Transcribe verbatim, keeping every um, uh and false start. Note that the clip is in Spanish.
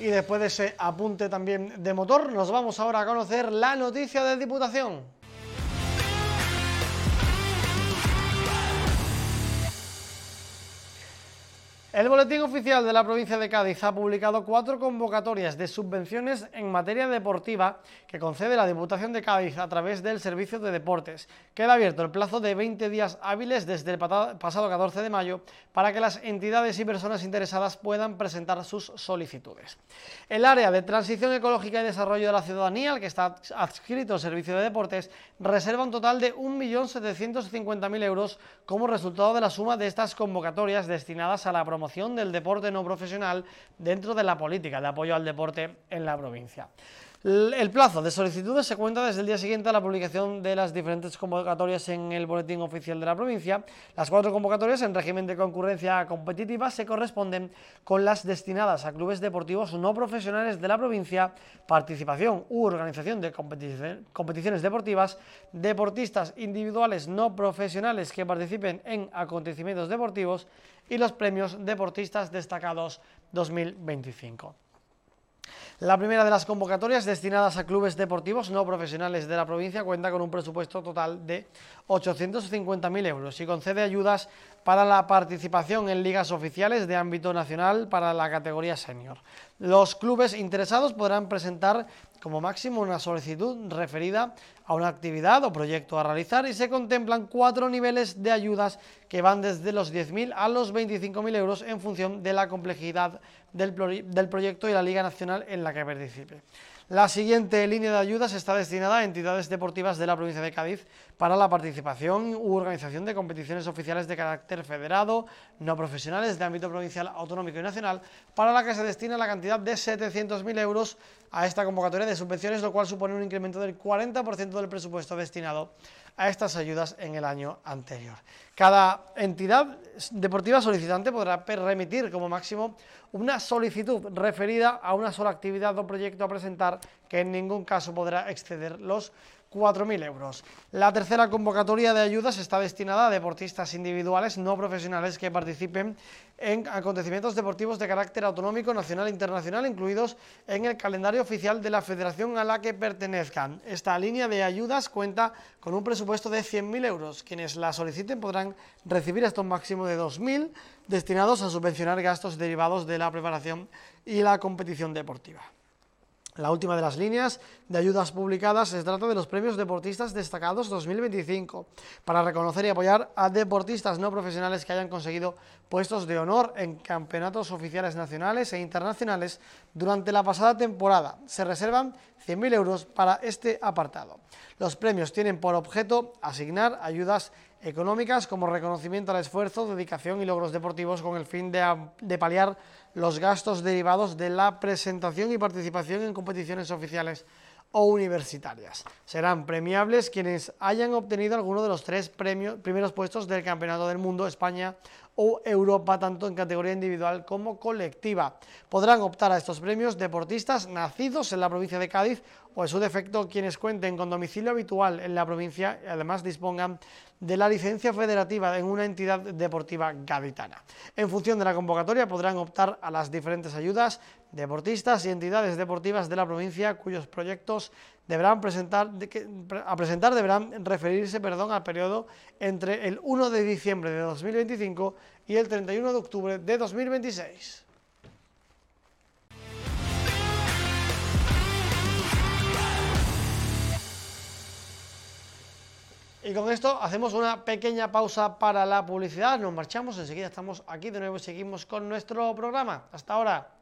Y después de ese apunte también de motor, nos vamos ahora a conocer la noticia de Diputación. El Boletín Oficial de la Provincia de Cádiz ha publicado cuatro convocatorias de subvenciones en materia deportiva que concede la Diputación de Cádiz a través del Servicio de Deportes. Queda abierto el plazo de veinte días hábiles desde el pasado catorce de mayo para que las entidades y personas interesadas puedan presentar sus solicitudes. El área de Transición Ecológica y Desarrollo de la Ciudadanía, al que está adscrito el Servicio de Deportes, reserva un total de un millón setecientos cincuenta mil euros como resultado de la suma de estas convocatorias destinadas a la promoción del deporte no profesional dentro de la política de apoyo al deporte en la provincia. El plazo de solicitudes se cuenta desde el día siguiente a la publicación de las diferentes convocatorias en el Boletín Oficial de la provincia. Las cuatro convocatorias en régimen de concurrencia competitiva se corresponden con las destinadas a clubes deportivos no profesionales de la provincia, participación u organización de competiciones deportivas, deportistas individuales no profesionales que participen en acontecimientos deportivos y los premios deportistas destacados dos mil veinticinco. La primera de las convocatorias destinadas a clubes deportivos no profesionales de la provincia cuenta con un presupuesto total de ochocientos cincuenta mil euros y concede ayudas para la participación en ligas oficiales de ámbito nacional para la categoría senior. Los clubes interesados podrán presentar como máximo una solicitud referida a una actividad o proyecto a realizar y se contemplan cuatro niveles de ayudas que van desde los diez mil a los veinticinco mil euros en función de la complejidad del, del proyecto y la liga nacional en la que participe. La siguiente línea de ayudas está destinada a entidades deportivas de la provincia de Cádiz para la participación u organización de competiciones oficiales de carácter federado, no profesionales de ámbito provincial, autonómico y nacional, para la que se destina la cantidad de setecientos mil euros a esta convocatoria de subvenciones, lo cual supone un incremento del cuarenta por ciento del presupuesto destinado a estas ayudas en el año anterior. Cada entidad deportiva solicitante podrá remitir como máximo una solicitud referida a una sola actividad o proyecto a presentar, que en ningún caso podrá exceder los cuatro mil euros. La tercera convocatoria de ayudas está destinada a deportistas individuales no profesionales que participen en acontecimientos deportivos de carácter autonómico, nacional e internacional, incluidos en el calendario oficial de la federación a la que pertenezcan. Esta línea de ayudas cuenta con un presupuesto de cien mil euros. Quienes la soliciten podrán recibir hasta un máximo de dos mil destinados a subvencionar gastos derivados de la preparación y la competición deportiva. La última de las líneas de ayudas publicadas se trata de los premios deportistas destacados dos mil veinticinco, para reconocer y apoyar a deportistas no profesionales que hayan conseguido puestos de honor en campeonatos oficiales nacionales e internacionales durante la pasada temporada. Se reservan cien mil euros para este apartado. Los premios tienen por objeto asignar ayudas económicas como reconocimiento al esfuerzo, dedicación y logros deportivos con el fin de, de paliar los gastos derivados de la presentación y participación en competiciones oficiales o universitarias. Serán premiables quienes hayan obtenido alguno de los tres premios, primeros puestos del Campeonato del Mundo, España o Europa, tanto en categoría individual como colectiva. Podrán optar a estos premios deportistas nacidos en la provincia de Cádiz o, en su defecto, quienes cuenten con domicilio habitual en la provincia y además dispongan de la licencia federativa en una entidad deportiva gaditana. En función de la convocatoria podrán optar a las diferentes ayudas deportistas y entidades deportivas de la provincia cuyos proyectos deberán presentar, de que, a presentar deberán referirse perdón, al periodo entre el uno de diciembre de dos mil veinticinco y el treinta y uno de octubre de dos mil veintiséis. Y con esto hacemos una pequeña pausa para la publicidad, nos marchamos, enseguida estamos aquí de nuevo y seguimos con nuestro programa. Hasta ahora.